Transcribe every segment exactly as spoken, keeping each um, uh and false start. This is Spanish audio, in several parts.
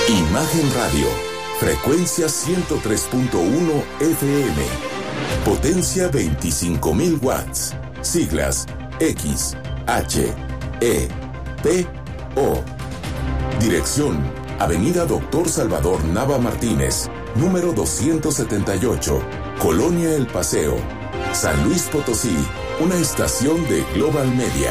Imagen Radio, frecuencia ciento tres punto uno F M, potencia veinticinco mil watts, siglas X, H, E, P, O. Dirección, Avenida Doctor Salvador Nava Martínez, número doscientos setenta y ocho, Colonia El Paseo, San Luis Potosí, una estación de Global Media.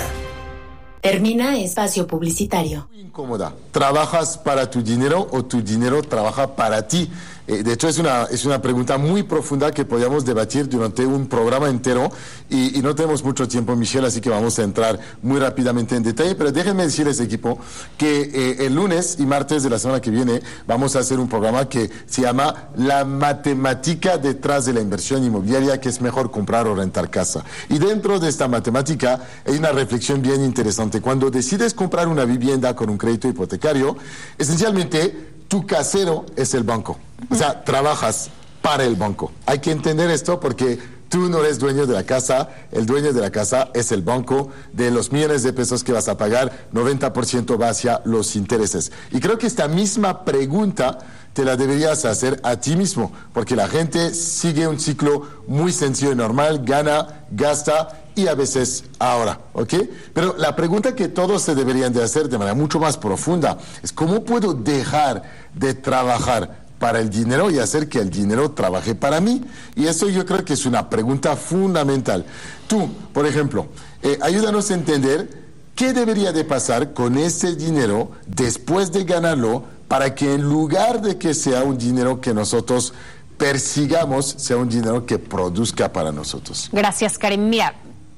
Termina espacio publicitario. Muy incómoda. ¿Trabajas para tu dinero o tu dinero trabaja para ti? Eh, de hecho, es una, es una pregunta muy profunda que podríamos debatir durante un programa entero y, y no tenemos mucho tiempo, Michelle, así que vamos a entrar muy rápidamente en detalle. Pero déjenme decirles, equipo, que eh, el lunes y martes de la semana que viene vamos a hacer un programa que se llama La matemática detrás de la inversión inmobiliaria, que es mejor comprar o rentar casa. Y dentro de esta matemática hay una reflexión bien interesante. Cuando decides comprar una vivienda con un crédito hipotecario, esencialmente tu casero es el banco. O sea, trabajas para el banco. Hay que entender esto porque tú no eres dueño de la casa, el dueño de la casa es el banco. De los millones de pesos que vas a pagar, noventa por ciento va hacia los intereses. Y creo que esta misma pregunta te la deberías hacer a ti mismo, porque la gente sigue un ciclo muy sencillo y normal, gana, gasta y a veces ahora, ¿ok? Pero la pregunta que todos se deberían de hacer de manera mucho más profunda es ¿cómo puedo dejar de trabajar para el dinero y hacer que el dinero trabaje para mí? Y eso yo creo que es una pregunta fundamental. Tú, por ejemplo, eh, ayúdanos a entender qué debería de pasar con ese dinero después de ganarlo para que en lugar de que sea un dinero que nosotros persigamos, sea un dinero que produzca para nosotros. Gracias, Karim. Mira,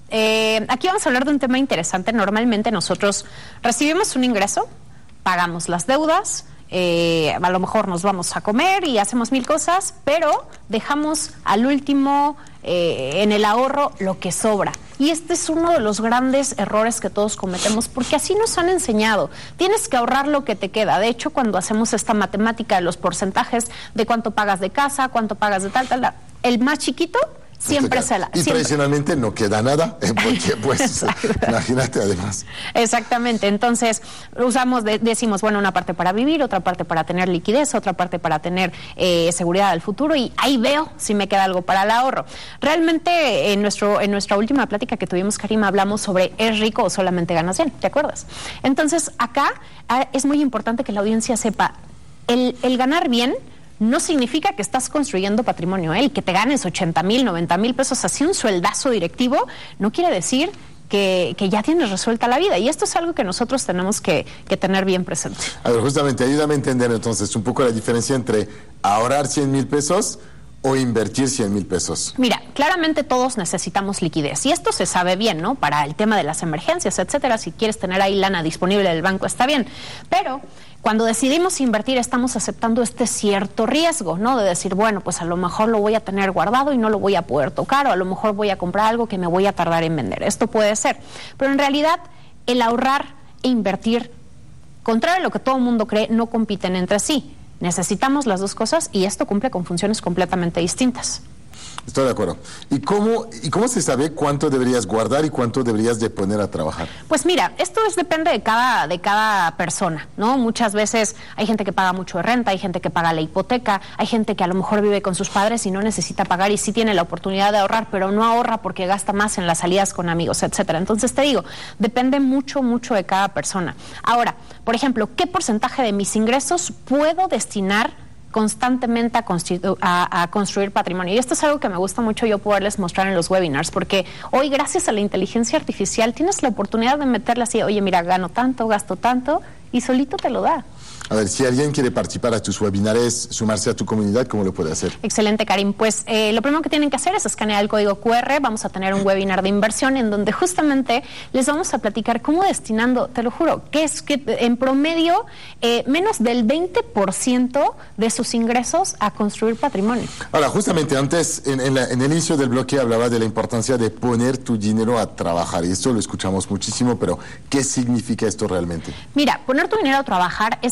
eh, aquí vamos a hablar de un tema interesante. Normalmente nosotros recibimos un ingreso, pagamos las deudas, Eh, a lo mejor nos vamos a comer y hacemos mil cosas, pero dejamos al último eh, en el ahorro lo que sobra. Y este es uno de los grandes errores que todos cometemos, porque así nos han enseñado. Tienes que ahorrar lo que te queda. De hecho, cuando hacemos esta matemática de los porcentajes de cuánto pagas de casa, cuánto pagas de tal, tal, tal, el más chiquito siempre se la... Y siempre. Tradicionalmente no queda nada, porque pues, imagínate además. Exactamente, entonces usamos, de, decimos, bueno, una parte para vivir, otra parte para tener liquidez, otra parte para tener eh, seguridad al futuro, y ahí veo si me queda algo para el ahorro. Realmente, en, nuestro, en nuestra última plática que tuvimos, Karim, hablamos sobre ¿es rico o solamente ganas bien? ¿Te acuerdas? Entonces, acá es muy importante que la audiencia sepa, el, el ganar bien no significa que estás construyendo patrimonio. El que te ganes ochenta mil, noventa mil pesos, así un sueldazo directivo, no quiere decir que, que ya tienes resuelta la vida. Y esto es algo que nosotros tenemos que, que tener bien presente. A ver, justamente, ayúdame a entender entonces un poco la diferencia entre ahorrar cien mil pesos o invertir cien mil pesos. Mira, claramente todos necesitamos liquidez y esto se sabe bien, ¿no? Para el tema de las emergencias, etcétera. Si quieres tener ahí lana disponible del banco, está bien. Pero cuando decidimos invertir, estamos aceptando este cierto riesgo, ¿no? De decir, bueno, pues a lo mejor lo voy a tener guardado y no lo voy a poder tocar, o a lo mejor voy a comprar algo que me voy a tardar en vender. Esto puede ser. Pero en realidad, el ahorrar e invertir, contrario a lo que todo el mundo cree, no compiten entre sí. Necesitamos las dos cosas y esto cumple con funciones completamente distintas. Estoy de acuerdo. ¿Y cómo, ¿Y cómo se sabe cuánto deberías guardar y cuánto deberías de poner a trabajar? Pues mira, esto es, depende de cada, de cada persona, ¿no? Muchas veces hay gente que paga mucho de renta, hay gente que paga la hipoteca, hay gente que a lo mejor vive con sus padres y no necesita pagar y sí tiene la oportunidad de ahorrar, pero no ahorra porque gasta más en las salidas con amigos, etcétera. Entonces te digo, depende mucho, mucho de cada persona. Ahora, por ejemplo, ¿qué porcentaje de mis ingresos puedo destinar constantemente a, a, a construir patrimonio? Y esto es algo que me gusta mucho yo poderles mostrar en los webinars, porque hoy, gracias a la inteligencia artificial, tienes la oportunidad de meterle así, oye, mira, gano tanto, gasto tanto, y solito te lo da. A ver, si alguien quiere participar a tus webinares, sumarse a tu comunidad, ¿cómo lo puede hacer? Excelente, Karim. Pues eh, lo primero que tienen que hacer es escanear el código cu erre. Vamos a tener un webinar de inversión en donde justamente les vamos a platicar cómo destinando, te lo juro, que es que en promedio eh, menos del veinte por ciento de sus ingresos a construir patrimonio. Ahora, justamente antes, en, en, la, en el inicio del bloque hablaba de la importancia de poner tu dinero a trabajar, y esto lo escuchamos muchísimo, pero ¿qué significa esto realmente? Mira, poner tu dinero a trabajar es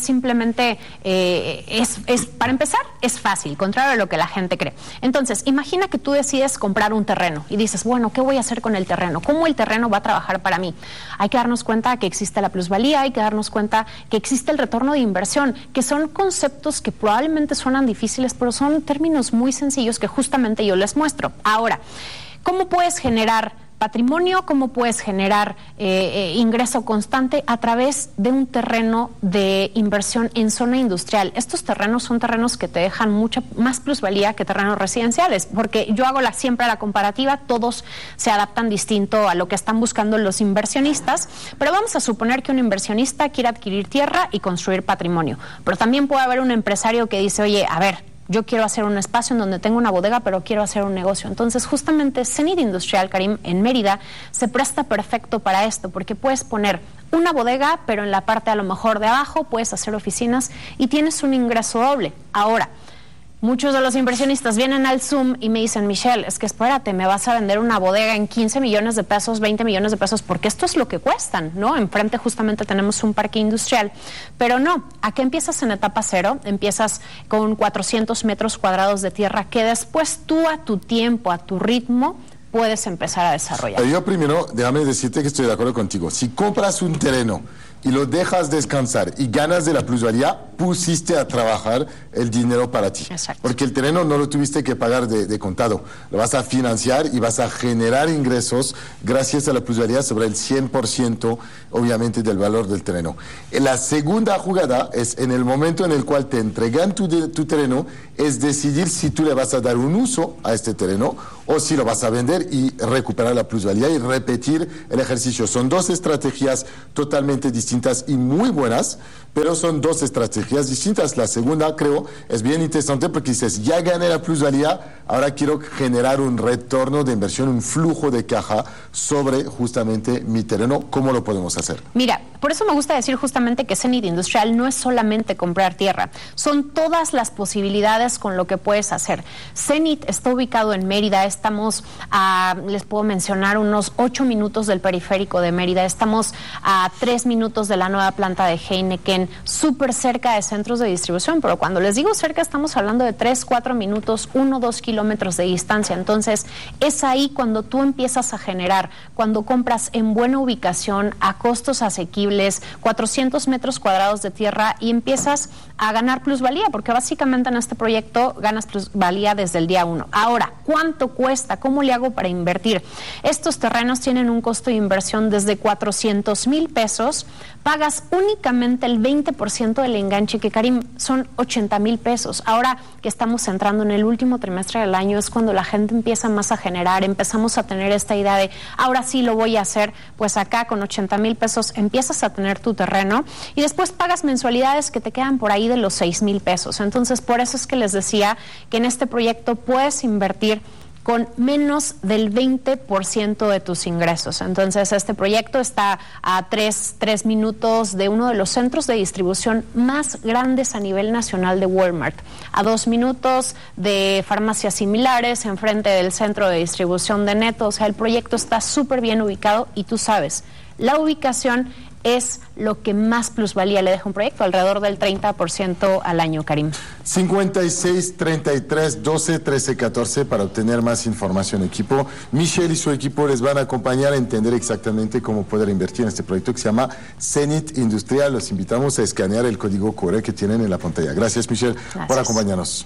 simplemente eh, es, es, para empezar, es fácil, contrario a lo que la gente cree. Entonces, imagina que tú decides comprar un terreno y dices, bueno, ¿qué voy a hacer con el terreno? ¿Cómo el terreno va a trabajar para mí? Hay que darnos cuenta que existe la plusvalía, hay que darnos cuenta que existe el retorno de inversión, que son conceptos que probablemente suenan difíciles, pero son términos muy sencillos que justamente yo les muestro. Ahora, ¿cómo puedes generar patrimonio? ¿Cómo puedes generar eh, eh, ingreso constante? A través de un terreno de inversión en zona industrial. Estos terrenos son terrenos que te dejan mucha más plusvalía que terrenos residenciales, porque yo hago la, siempre la comparativa, todos se adaptan distinto a lo que están buscando los inversionistas, pero vamos a suponer que un inversionista quiere adquirir tierra y construir patrimonio, pero también puede haber un empresario que dice, oye, a ver, yo quiero hacer un espacio en donde tengo una bodega, pero quiero hacer un negocio. Entonces, justamente Zenit Industrial, Karim, en Mérida, se presta perfecto para esto, porque puedes poner una bodega, pero en la parte a lo mejor de abajo puedes hacer oficinas y tienes un ingreso doble. Ahora, muchos de los inversionistas vienen al Zoom y me dicen, Michelle, es que espérate, me vas a vender una bodega en quince millones de pesos, veinte millones de pesos, porque esto es lo que cuestan, ¿no? Enfrente justamente tenemos un parque industrial. Pero no, aquí empiezas en etapa cero, empiezas con cuatrocientos metros cuadrados de tierra que después tú a tu tiempo, a tu ritmo, puedes empezar a desarrollar. Yo primero, déjame decirte que estoy de acuerdo contigo. Si compras un terreno y lo dejas descansar y ganas de la plusvalía, pusiste a trabajar el dinero para ti. Exacto. Porque el terreno no lo tuviste que pagar de, de contado. Lo vas a financiar y vas a generar ingresos gracias a la plusvalía sobre el cien por ciento, obviamente, del valor del terreno. La segunda jugada es en el momento en el cual te entregan tu, de, tu terreno, es decidir si tú le vas a dar un uso a este terreno o si lo vas a vender y recuperar la plusvalía y repetir el ejercicio. Son dos estrategias totalmente distintas y muy buenas, pero son dos estrategias distintas. La segunda, creo, es bien interesante porque dices, ya gané la plusvalía, ahora quiero generar un retorno de inversión, un flujo de caja sobre justamente mi terreno. ¿Cómo lo podemos hacer? Mira, por eso me gusta decir justamente que Zenit Industrial no es solamente comprar tierra, son todas las posibilidades con lo que puedes hacer. Zenit está ubicado en Mérida, estamos a, les puedo mencionar, unos ocho minutos del periférico de Mérida, estamos a tres minutos de la nueva planta de Heineken, súper cerca de centros de distribución, pero cuando les digo cerca estamos hablando de tres, cuatro minutos, uno, dos kilómetros de distancia. Entonces es ahí cuando tú empiezas a generar, cuando compras en buena ubicación, a costos asequibles, cuatrocientos metros cuadrados de tierra y empiezas a ganar plusvalía, porque básicamente en este proyecto ganas plusvalía desde el día uno. Ahora, ¿cuánto cuesta? ¿Cómo le hago para invertir? Estos terrenos tienen un costo de inversión desde cuatrocientos mil pesos, pagas únicamente el veinte por ciento del enganche, que Karim son ochenta mil pesos. Ahora que estamos entrando en el último trimestre del año es cuando la gente empieza más a generar, empezamos a tener esta idea de ahora sí lo voy a hacer, pues acá con ochenta mil pesos empiezas a tener tu terreno y después pagas mensualidades que te quedan por ahí de los seis mil pesos. Entonces por eso es que les decía que en este proyecto puedes invertir con menos del veinte por ciento de tus ingresos. Entonces, este proyecto está a tres, tres minutos de uno de los centros de distribución más grandes a nivel nacional de Walmart, a dos minutos de farmacias similares, enfrente del centro de distribución de Neto. O sea, el proyecto está súper bien ubicado y tú sabes, la ubicación es lo que más plusvalía le deja un proyecto, alrededor del treinta por ciento al año, Karim. cincuenta y seis, treinta y tres, doce, trece, catorce para obtener más información, equipo. Michelle y su equipo les van a acompañar a entender exactamente cómo poder invertir en este proyecto que se llama Zenit Industrial. Los invitamos a escanear el código Q R que tienen en la pantalla. Gracias, Michelle, Gracias. por acompañarnos.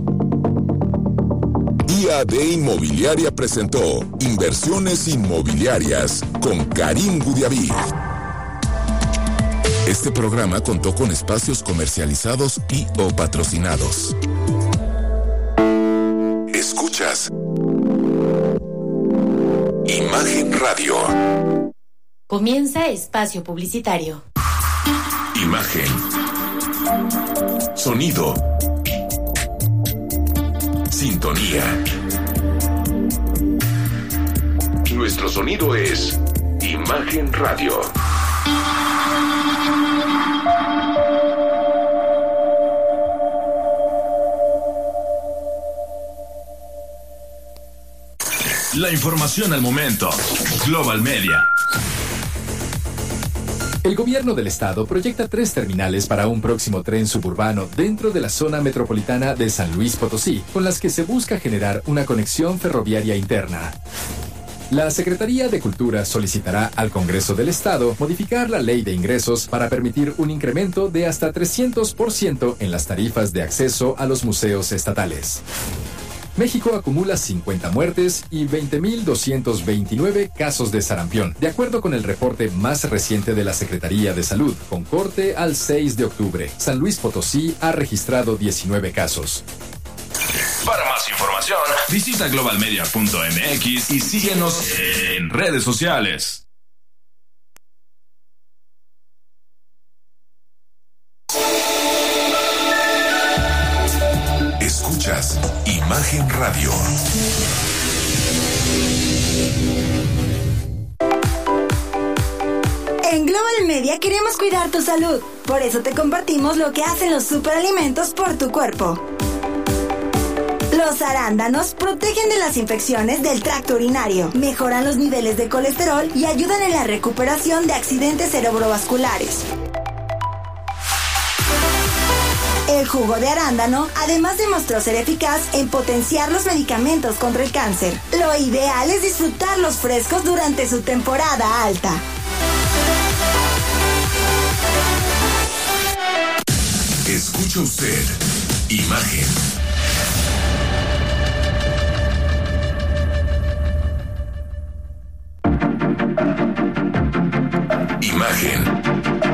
I A D Inmobiliaria presentó Inversiones Inmobiliarias con Karim Gudiaví. Este programa contó con espacios comercializados y o patrocinados. Escuchas Imagen Radio. Comienza espacio publicitario. Imagen. Sonido. Sintonía. Nuestro sonido es Imagen Radio. La información al momento. Global Media. El gobierno del estado proyecta tres terminales para un próximo tren suburbano dentro de la zona metropolitana de San Luis Potosí, con las que se busca generar una conexión ferroviaria interna. La Secretaría de Cultura solicitará al Congreso del Estado modificar la Ley de Ingresos para permitir un incremento de hasta trescientos por ciento en las tarifas de acceso a los museos estatales. México acumula cincuenta muertes y veinte mil doscientos veintinueve casos de sarampión, de acuerdo con el reporte más reciente de la Secretaría de Salud, con corte al seis de octubre. San Luis Potosí ha registrado diecinueve casos. Para más información, visita global media punto m x y síguenos en redes sociales. Escuchas Imagen Radio. En Global Media queremos cuidar tu salud. Por eso te compartimos lo que hacen los superalimentos por tu cuerpo. Los arándanos protegen de las infecciones del tracto urinario, mejoran los niveles de colesterol y ayudan en la recuperación de accidentes cerebrovasculares. El jugo de arándano además demostró ser eficaz en potenciar los medicamentos contra el cáncer. Lo ideal es disfrutarlos frescos durante su temporada alta. Escucha usted Imagen. Imagen.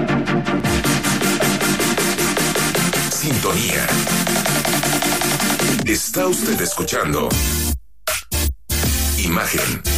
Sintonía. Está usted escuchando Imagen.